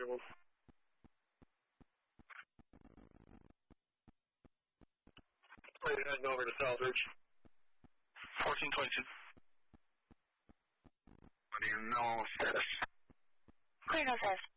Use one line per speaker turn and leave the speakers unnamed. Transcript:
scheduled. We're heading over to Southridge.
1422.
What do you know status?
Clear no status.